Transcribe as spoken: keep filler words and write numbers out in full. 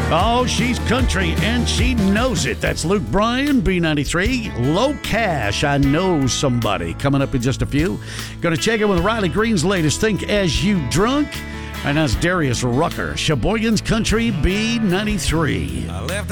Oh, she's country, and she knows it. That's Luke Bryan, B ninety-three. Low Cash, I Know Somebody. Coming up in just a few. Going to check in with Riley Green's latest Think As You Drunk. And that's Darius Rucker, Sheboygan's Country, B ninety-three. I left